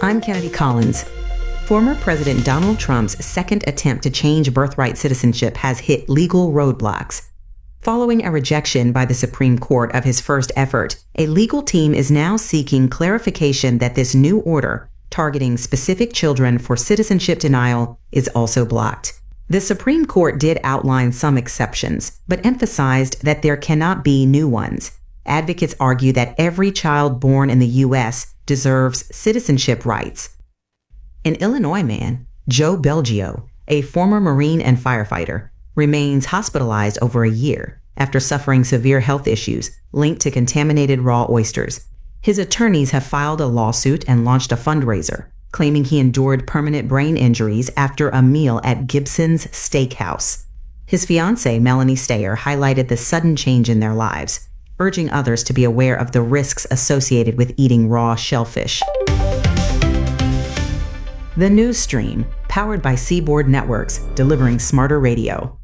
I'm Kennedy Collins. Former President Donald Trump's second attempt to change birthright citizenship has hit legal roadblocks. Following a rejection by the Supreme Court of his first effort, a legal team is now seeking clarification that this new order, targeting specific children for citizenship denial, is also blocked. The Supreme Court did outline some exceptions, but emphasized that there cannot be new ones. Advocates argue that every child born in the U.S. deserves citizenship rights. An Illinois man, Joe Belgio, a former Marine and firefighter, remains hospitalized over a year after suffering severe health issues linked to contaminated raw oysters. His attorneys have filed a lawsuit and launched a fundraiser, claiming he endured permanent brain injuries after a meal at Gibson's Steakhouse. His fiancée, Melanie Stayer, highlighted the sudden change in their lives, urging others to be aware of the risks associated with eating raw shellfish. The News Stream, powered by Seaboard Networks, delivering smarter radio.